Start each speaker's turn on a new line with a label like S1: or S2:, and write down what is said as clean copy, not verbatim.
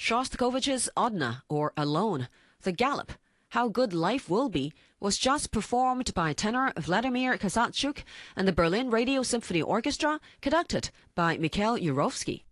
S1: Shostakovich's Odna, or Alone, The Gallop, How Good Life Will Be, was just performed by tenor Vladimir Kozatchuk and the Berlin Radio Symphony Orchestra, conducted by Mikhail Yurovsky.